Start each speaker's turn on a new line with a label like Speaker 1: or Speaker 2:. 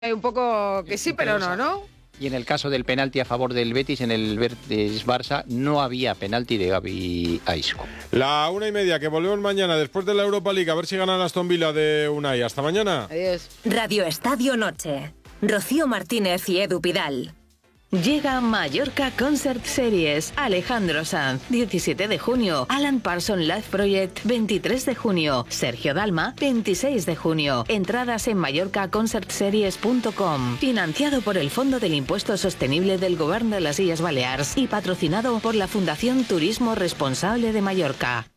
Speaker 1: Hay un poco que sí, pero no, ¿no?
Speaker 2: Y en el caso del penalti a favor del Betis, en el Betis-Barça, no había penalti de Gavi a Isco.
Speaker 3: 1:30, que volvemos mañana después de la Europa League, a ver si gana el Aston Villa de Unai. Hasta mañana.
Speaker 1: Adiós.
Speaker 4: Radio Estadio Noche. Rocío Martínez y Edu Pidal.
Speaker 5: Llega Mallorca Concert Series. Alejandro Sanz, 17 de junio. Alan Parsons Live Project, 23 de junio. Sergio Dalma, 26 de junio. Entradas en mallorcaconcertseries.com. Financiado por el Fondo del Impuesto Sostenible del Govern de las Illes Balears y patrocinado por la Fundación Turismo Responsable de Mallorca.